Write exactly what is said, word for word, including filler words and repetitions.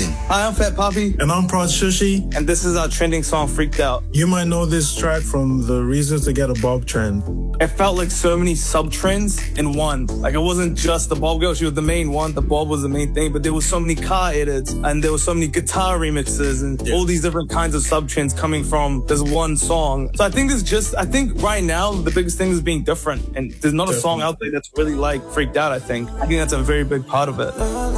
Hi, I'm Fat Poppy. And I'm Prod Shushi. And this is our trending song, Freaked Out. You might know this track from the Reasons to Get a Bob trend. It felt like so many sub-trends in one. Like, it wasn't just the Bob girl, she was the main one. The Bob was the main thing, but there was so many car edits, and there was so many guitar remixes, and yeah. all these different kinds of sub-trends coming from this one song. So I think it's just, I think right now, the biggest thing is being different. And there's not a Definitely. song out there that's really like Freaked Out, I think. I think that's a very big part of it.